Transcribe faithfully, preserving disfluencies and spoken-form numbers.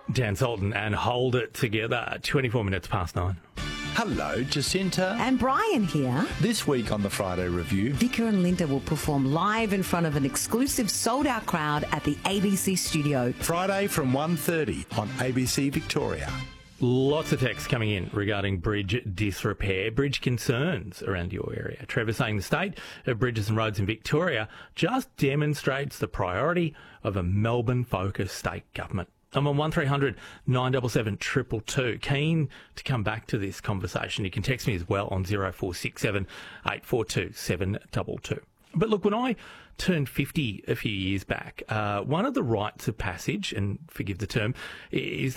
Dan Sultan and Hold It Together, twenty-four minutes past nine. Hello, Jacinta. And Brian here. This week on the Friday Review, Vicar and Linda will perform live in front of an exclusive sold-out crowd at the A B C studio. Friday from one thirty on A B C Victoria. Lots of texts coming in regarding bridge disrepair, bridge concerns around your area. Trevor saying the state of bridges and roads in Victoria just demonstrates the priority of a Melbourne-focused state government. I'm on one three hundred nine seven seven two two two. Keen to come back to this conversation. You can text me as well on zero four six seven eight four two seven two two. But look, when I turned fifty a few years back, uh, one of the rites of passage, and forgive the term, is